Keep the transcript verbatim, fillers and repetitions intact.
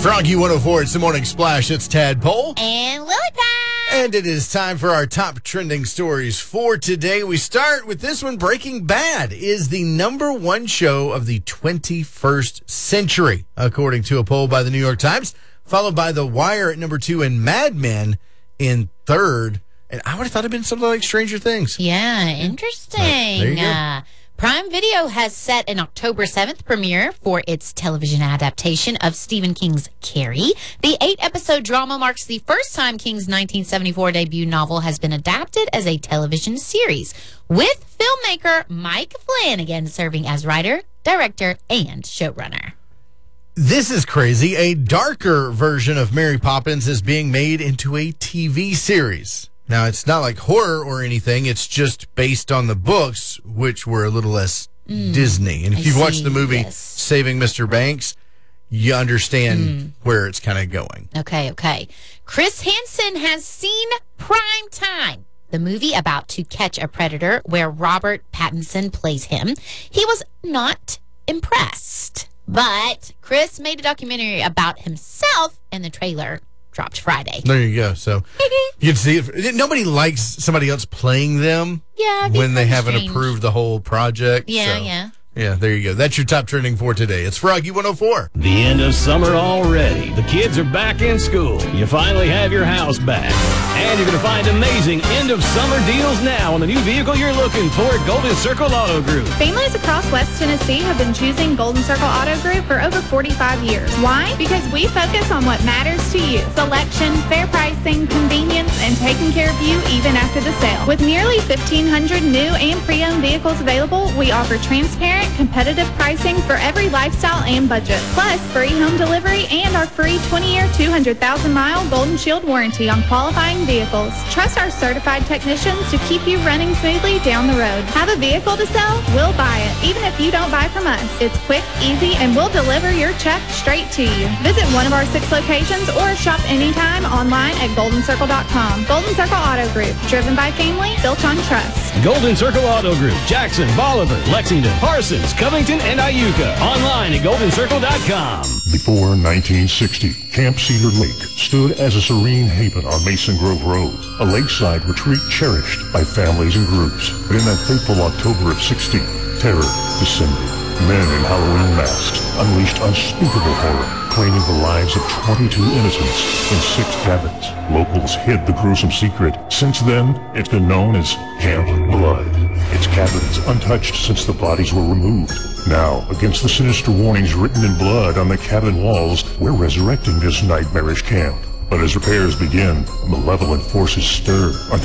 Froggy one oh four, it's the Morning Splash. It's Tadpole. And Lily Pad. And it is time for our top trending stories for today. We start with this one. Breaking Bad is the number one show of the twenty-first century, according to a poll by the New York Times, followed by The Wire at number two and Mad Men in third. And I would have thought it'd been something like Stranger Things. Yeah, interesting. Right, there you go. Uh, Prime Video has set an October seventh premiere for its television adaptation of Stephen King's Carrie. The eight-episode drama marks the first time King's nineteen seventy-four debut novel has been adapted as a television series, with filmmaker Mike Flanagan serving as writer, director, and showrunner. This is crazy. A darker version of Mary Poppins is being made into a T V series. Now, it's not like horror or anything. It's just based on the books, which were a little less mm, Disney. And if I you've see, watched the movie yes. Saving Mister Banks, you understand mm. where it's kind of going. Okay, okay. Chris Hansen has seen Prime Time, the movie about To Catch a Predator, where Robert Pattinson plays him. He was not impressed. But Chris made a documentary about himself, and the trailer dropped Friday. There you go. So you can see it. Nobody likes somebody else playing them yeah, when they haven't strange. approved the whole project. Yeah, so, yeah. Yeah, there you go. That's your top trending for today. It's Froggy one oh four. The end of summer already. The kids are back in school. You finally have your house back. And you're going to find amazing end of summer deals now on the new vehicle you're looking for at Golden Circle Auto Group. Families across West Tennessee have been choosing Golden Circle Auto Group for over forty-five years. Why? Because we focus on what matters to you. Selection, fair pricing, convenience, and taking care of you even after the sale. With nearly fifteen hundred new and pre-owned vehicles available, we offer transparent, competitive pricing for every lifestyle and budget. Plus, free home delivery and our free twenty-year, two hundred thousand mile Golden Shield warranty on qualifying vehicles. Trust our certified technicians to keep you running smoothly down the road. Have a vehicle to sell? We'll buy it, even if you don't buy from us. It's quick, easy, and we'll deliver your check straight to you. Visit one of our six locations or shop anytime online at golden circle dot com. Golden Circle Auto Group, driven by family, built on trust. Golden Circle Auto Group, Jackson, Bolivar, Lexington, Parsons, Covington, and Iuka. Online at golden circle dot com. Before nineteen sixty, Camp Cedar Lake stood as a serene haven on Mason Grove Road, a lakeside retreat cherished by families and groups. But in that fateful October of sixty, terror descended. Men in Halloween masks unleashed unspeakable horror, claiming the lives of twenty-two innocents in six cabins. Locals hid the gruesome secret. Since then, it's been known as Camp Blood. Its cabins untouched since the bodies were removed. Now, against the sinister warnings written in blood on the cabin walls, we're resurrecting this nightmarish camp. But as repairs begin, malevolent forces stir.